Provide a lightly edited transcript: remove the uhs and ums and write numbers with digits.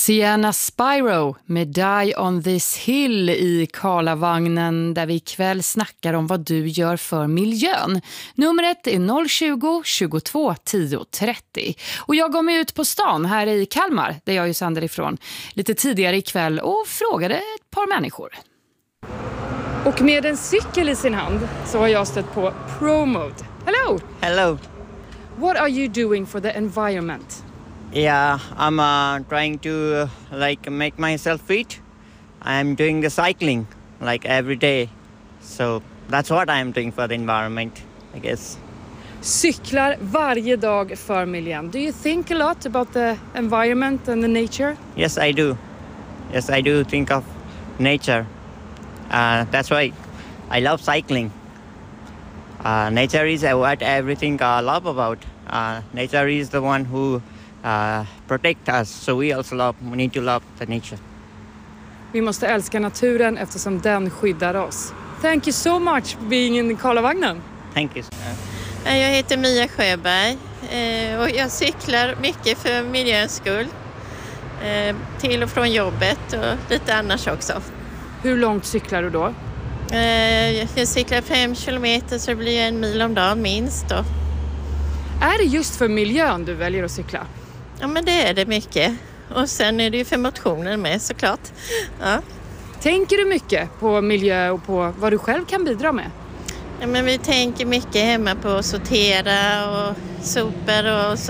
Sienna Spyro med Die on this hill i Karlavagnen, där vi ikväll snackar om vad du gör för miljön. Numret är 020 22 10 30. Och jag går mig ut på stan här i Kalmar, där jag är Sander ifrån, lite tidigare ikväll och frågade ett par människor. Och med en cykel i sin hand så har jag stött på ProMode. Hello! Hello. What are you doing for the environment? Yeah, I'm trying to make myself fit. I'm doing the cycling like every day. So that's what I'm doing for the environment, I guess. Cyklar varje dag för miljön. Do you think a lot about the environment and the nature? Yes, I do. Yes, I do think of nature. That's why I love cycling. Nature is what everything I love about. Nature is the one who protect us, so we need to love the nature. Vi måste älska naturen eftersom den skyddar oss. Thank you so much for being in Karlavagnen. Thank you. Jag heter Mia Sjöberg och jag cyklar mycket för miljöns skull. Till och från jobbet och lite annars också. Hur långt cyklar du då? Jag cyklar 5 kilometer, så det blir 1 mil om dagen minst då. Är det just för miljön du väljer att cykla? Ja, men det är det mycket. Och sen är det ju för motionen med, såklart. Ja. Tänker du mycket på miljö och på vad du själv kan bidra med? Ja, men vi tänker mycket hemma på att sortera och sopor och så.